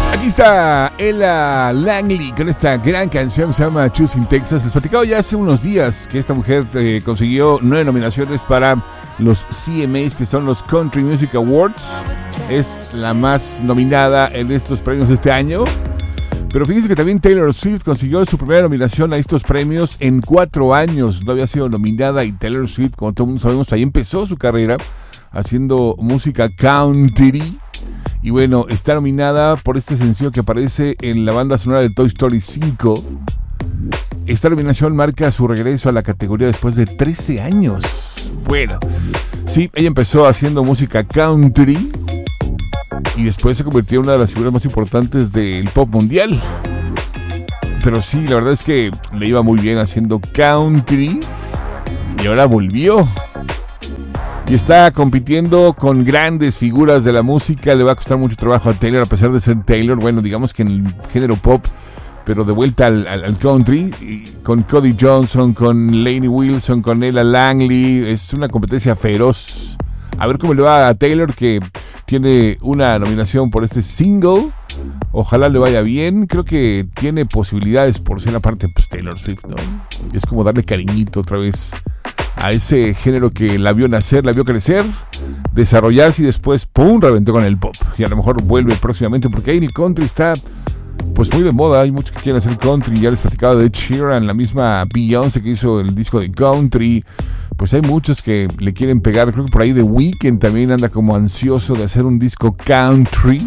Aquí está Ella Langley con esta gran canción que se llama Choosing Texas. Les platicaba ya hace unos días que esta mujer consiguió 9 nominaciones para los CMAs, que son los Country Music Awards. Es la más nominada en estos premios de este año. Pero fíjense que también Taylor Swift consiguió su primera nominación a estos premios en 4 años. No había sido nominada, y Taylor Swift, como todo el mundo sabemos, ahí empezó su carrera haciendo música country. Y bueno, está nominada por este sencillo que aparece en la banda sonora de Toy Story 5. Esta nominación marca su regreso a la categoría después de 13 años. Bueno, sí, ella empezó haciendo música country y después se convirtió en una de las figuras más importantes del pop mundial. Pero sí, la verdad es que le iba muy bien haciendo country y ahora volvió. Y está compitiendo con grandes figuras de la música. Le va a costar mucho trabajo a Taylor, a pesar de ser Taylor. Bueno, digamos que en el género pop, pero de vuelta al country. Y con Cody Johnson, con Lainey Wilson, con Ella Langley. Es una competencia feroz. A ver cómo le va a Taylor, que tiene una nominación por este single. Ojalá le vaya bien. Creo que tiene posibilidades por ser aparte, pues, Taylor Swift, ¿no? Es como darle cariñito otra vez a ese género que la vio nacer, la vio crecer, desarrollarse y después, ¡pum!, reventó con el pop. Y a lo mejor vuelve próximamente, porque ahí el country está pues muy de moda. Hay muchos que quieren hacer country. Ya les platicaba de Ed Sheeran, la misma Beyoncé que hizo el disco de country. Pues hay muchos que le quieren pegar. Creo que por ahí The Weeknd también anda como ansioso de hacer un disco country.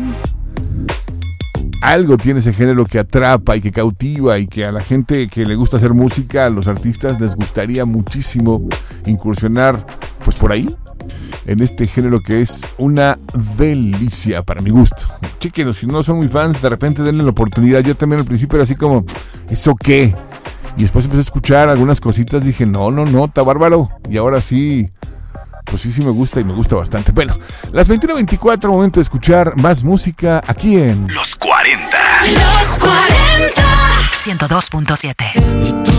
Algo tiene ese género que atrapa y que cautiva, y que a la gente que le gusta hacer música, a los artistas, les gustaría muchísimo incursionar pues por ahí, en este género que es una delicia para mi gusto. Chequenlo, si no son muy fans, de repente denle la oportunidad. Yo también al principio era así como, ¿eso qué? Y después empecé a escuchar algunas cositas, dije, no, está bárbaro. Y ahora sí, pues sí me gusta, y me gusta bastante. Bueno, las 21:24, momento de escuchar más música aquí en Los 40. Los 40. 102.7.